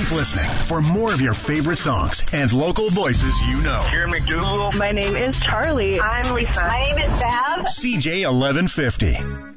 Keep listening for more of your favorite songs and local voices you know. Here, McDougal. My name is Charlie. I'm Lisa. My name is Bev. CJ 1150.